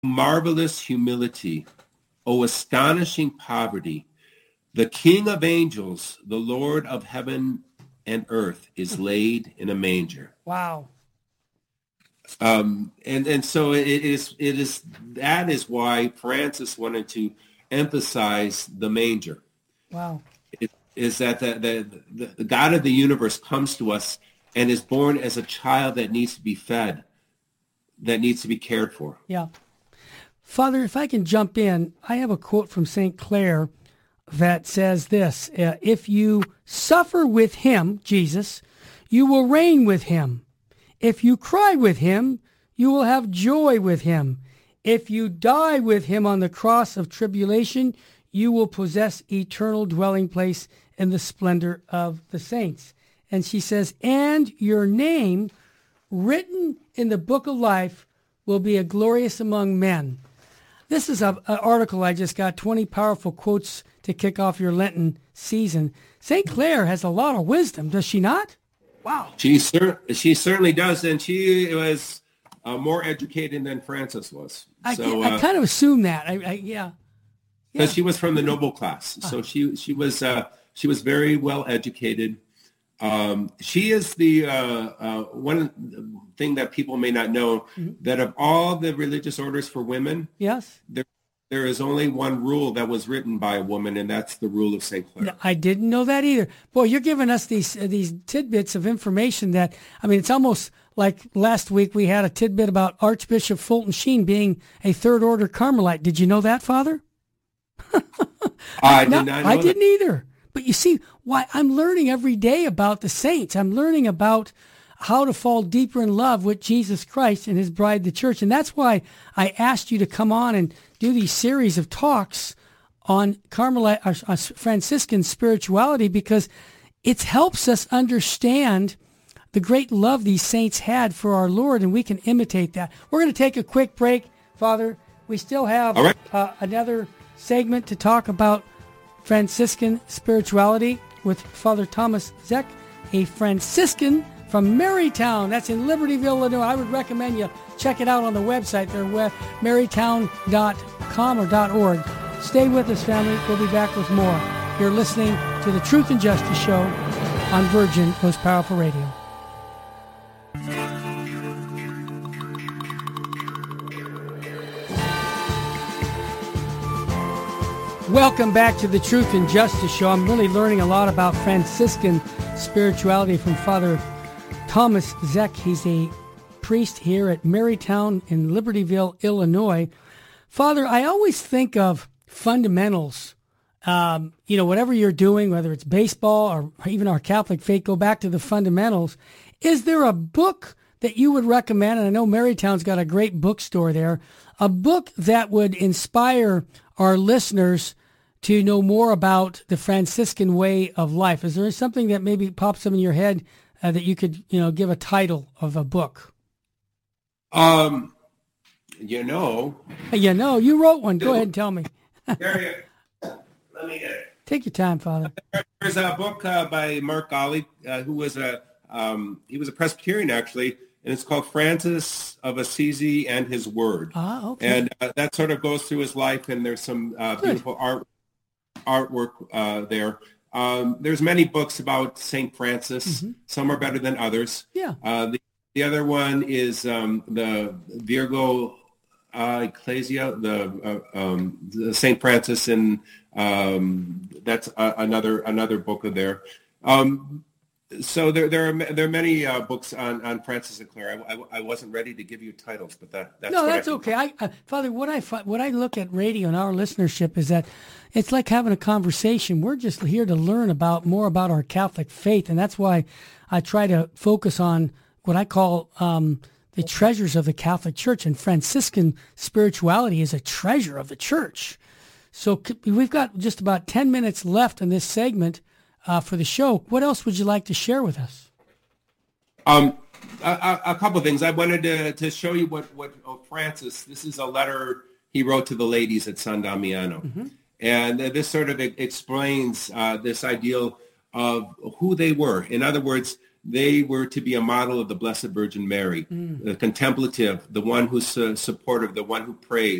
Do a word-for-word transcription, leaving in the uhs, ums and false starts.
marvelous humility, O astonishing poverty. The King of angels, the Lord of heaven and earth, is laid in a manger. Wow. Um, and, and so it is, it is, that is why Francis wanted to emphasize the manger. Wow. It is that the, the, the, the God of the universe comes to us and is born as a child that needs to be fed, that needs to be cared for. Yeah. Father, if I can jump in, I have a quote from Saint Clare that says this, uh, if you suffer with him, Jesus, you will reign with him. If you cry with him, you will have joy with him. If you die with him on the cross of tribulation, you will possess eternal dwelling place in the splendor of the saints. And she says, and your name written in the book of life will be a glorious among men. This is a, an article I just got, twenty powerful quotes to kick off your Lenten season. Saint Clare has a lot of wisdom, does she not? Wow. She, cer- she certainly does, and she was uh, more educated than Francis was. I, so, I uh, kind of assume that. I, I, yeah. Because yeah. she was from the noble class. So uh-huh. she she was uh, she was very well educated. Um, she is the uh, uh, one thing that people may not know, mm-hmm. that of all the religious orders for women, yes, there there is only one rule that was written by a woman, and that's the rule of Saint Clare. No, I didn't know that either. Boy, you're giving us these uh, these tidbits of information that, I mean, it's almost like last week we had a tidbit about Archbishop Fulton Sheen being a third order Carmelite. Did you know that, Father? I did no, not know I that. didn't either. But you see, why I'm learning every day about the saints. I'm learning about how to fall deeper in love with Jesus Christ and his bride, the church. And that's why I asked you to come on and do these series of talks on Carmelite, uh, uh, Franciscan spirituality, because it helps us understand the great love these saints had for our Lord, and we can imitate that. We're going to take a quick break, Father. We still have All right. uh, another segment to talk about Franciscan spirituality with Father Thomas Zeck, a Franciscan from Marytown. That's in Libertyville, Illinois. I would recommend you check it out on the website. They're web, marytown dot com or .org. Stay with us, family. We'll be back with more. You're listening to the Truth and Justice Show on Virgin Most Powerful Radio. Welcome back to the Truth and Justice Show. I'm really learning a lot about Franciscan spirituality from Father Thomas Zeck. He's a priest here at Marytown in Libertyville, Illinois. Father, I always think of fundamentals. Um, you know, whatever you're doing, whether it's baseball or even our Catholic faith, go back to the fundamentals. Is there a book that you would recommend? And I know Marytown's got a great bookstore there. A book that would inspire our listeners to know more about the Franciscan way of life. Is there something that maybe pops up in your head uh, that you could, you know, give a title of a book? Um, you know. You know, you wrote one. Go ahead and tell me. There you, let me get it. Take your time, Father. There's a book uh, by Mark Golly, uh, who was a um, he was a Presbyterian actually, and it's called Francis of Assisi and His Word. Ah, okay. And uh, that sort of goes through his life, and there's some uh, beautiful art artwork uh, there. Um, there's many books about Saint Francis. Mm-hmm. Some are better than others. Yeah. Uh, the, the other one is um, the Virgo uh, Ecclesia, the, uh, um, the Saint Francis, and um, that's uh, another another book of there. Um, So there, there are there are many uh, books on, on Francis and Clare. I, I, I wasn't ready to give you titles, but that that's no, what that's I okay. I, I, Father, what I what I look at radio and our listenership is that it's like having a conversation. We're just here to learn about more about our Catholic faith, and that's why I try to focus on what I call um, the treasures of the Catholic Church. And Franciscan spirituality is a treasure of the Church. So we've got just about ten minutes left in this segment. Uh, for the show. What else would you like to share with us? Um, a, a couple of things. I wanted to, to show you what, what oh, Francis, this is a letter he wrote to the ladies at San Damiano. Mm-hmm. And uh, this sort of explains uh, this ideal of who they were. In other words, they were to be a model of the Blessed Virgin Mary, mm. the contemplative, the one who's uh, supportive, the one who prays.